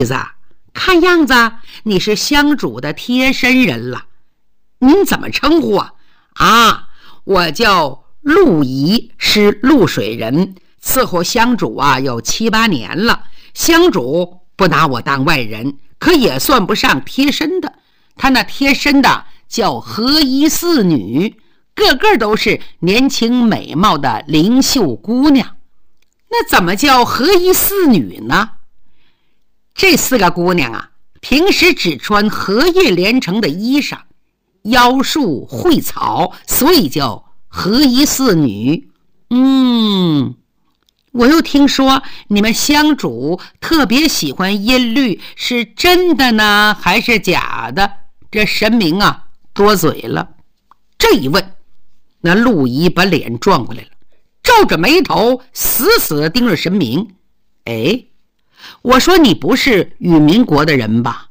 看样子你是乡主的贴身人了。您怎么称呼啊？我叫陆仪，是潞水人，伺候乡主有7、8年了。乡主不拿我当外人，可也算不上贴身的。他那贴身的叫何衣四女，个个都是年轻美貌的灵秀姑娘。那怎么叫何衣四女呢？这4个姑娘平时只穿荷叶连成的衣裳，妖术会草，所以叫何衣四女。我又听说你们乡主特别喜欢音律，是真的呢还是假的？这神明多嘴了。这一问，那陆仪把脸转过来了，皱着眉头死死地盯着神明。我说你不是与民国的人吧？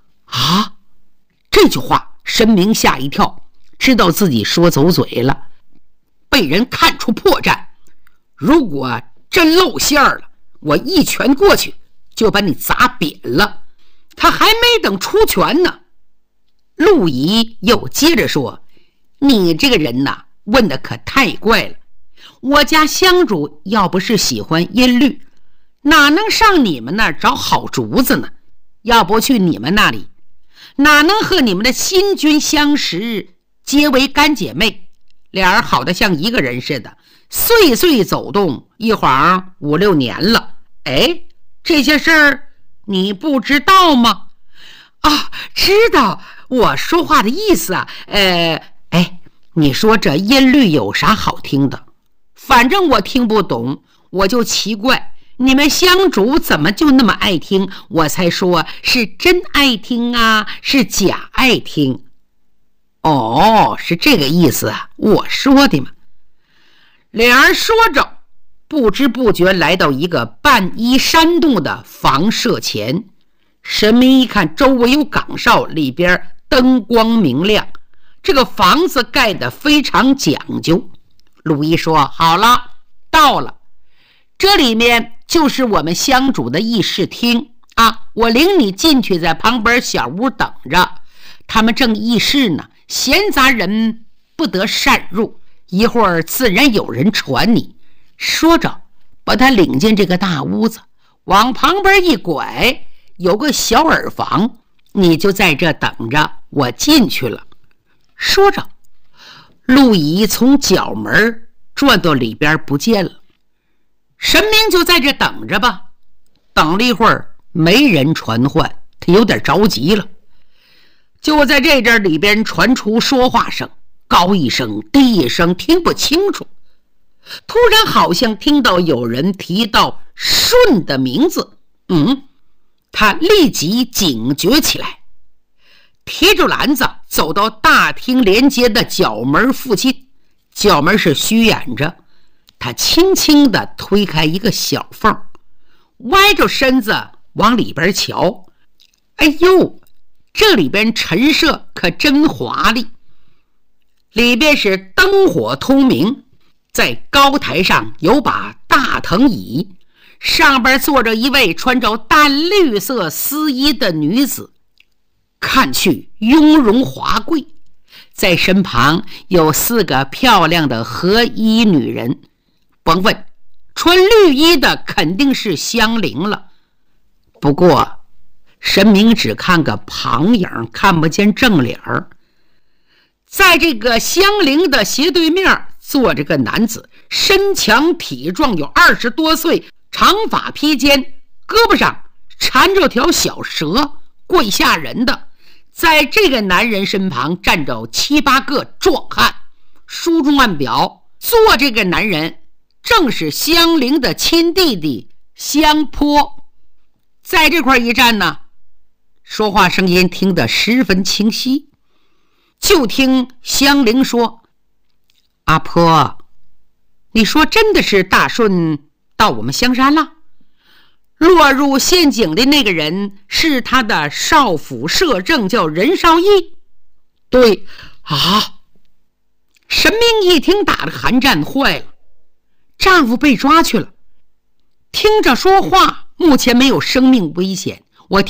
这句话神明吓一跳，知道自己说走嘴了，被人看出破绽。如果真露馅了，我一拳过去就把你砸扁了。他还没等出拳呢，陆仪又接着说，你这个人问的可太怪了。我家乡主要不是喜欢音律，哪能上你们那儿找好竹子呢？要不去你们那里，哪能和你们的新君相识，结为干姐妹，俩人好得像一个人似的，岁岁走动，一晃5、6年了。这些事儿你不知道吗？知道，我说话的意思你说这音律有啥好听的？反正我听不懂，我就奇怪你们乡主怎么就那么爱听，我才说是真爱听是假爱听。是这个意思我说的嘛。俩人说着，不知不觉来到一个半依山洞的房舍前。神明一看周围有岗哨，里边灯光明亮，这个房子盖得非常讲究。陆仪说，好了，到了，这里面就是我们乡主的议事厅我领你进去，在旁边小屋等着，他们正议事呢，闲杂人不得擅入，一会儿自然有人传你。说着把他领进这个大屋子，往旁边一拐，有个小耳房，你就在这等着，我进去了。说着陆仪从角门转到里边不见了。神明就在这等着吧。等了一会儿没人传唤，他有点着急了。就在这阵里边传出说话声，高一声低一声，听不清楚。突然好像听到有人提到舜的名字，他立即警觉起来，提着篮子走到大厅连接的角门附近。角门是虚掩着，他轻轻地推开一个小缝，歪着身子往里边瞧。这里边陈设可真华丽，里边是灯火通明，在高台上有把大藤椅，上边坐着一位穿着淡绿色丝衣的女子，看去雍容华贵。在身旁有4个漂亮的荷衣女人，甭问，穿绿衣的肯定是香菱了。不过神明只看个旁影，看不见正脸儿。在这个香菱的斜对面坐着个男子，身强体壮，有20多岁，长发披肩，胳膊上缠着条小蛇，怪吓人的。在这个男人身旁站着7、8个壮汉。书中暗表，做这个男人正是香菱的亲弟弟香坡。在这块一站呢，说话声音听得十分清晰。就听香菱说，阿婆，你说真的是大顺到我们香山了？落入陷阱的那个人是他的少府摄政，叫任少义。对神明一听打了寒战，坏了，丈夫被抓去了。听着说话，目前没有生命危险，